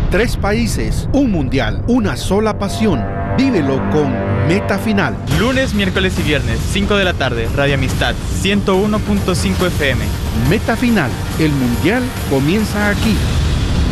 3 países, un mundial, una sola pasión. Vívelo con Meta Final. Lunes, miércoles y viernes, 5 de la tarde, Radio Amistad, 101.5 FM. Meta Final, el mundial comienza aquí.